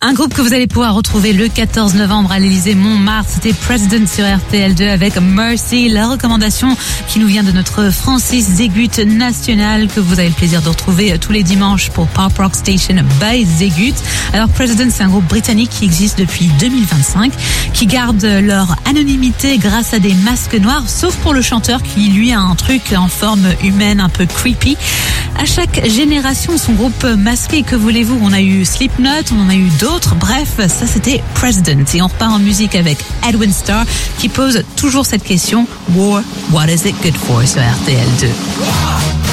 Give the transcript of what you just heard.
Un groupe que vous allez pouvoir retrouver le 14 novembre à l'Élysée-Montmartre, c'était President sur RTL2 avec Mercy, la recommandation qui nous vient de notre Francis Zégut national que vous avez le plaisir de retrouver tous les dimanches pour Pop Rock Station by Zégut. Alors President, c'est un groupe britannique qui existe depuis 2025, qui garde leur anonymité grâce à des masques noirs, sauf pour le chanteur qui lui a un truc en forme humaine un peu creepy. À chaque génération, son groupe masqué, que voulez-vous? On a eu Slipknot, on en a eu d'autres. Bref, ça c'était President. Et on repart en musique avec Edwin Starr qui pose toujours cette question: War, what is it good for sur RTL2?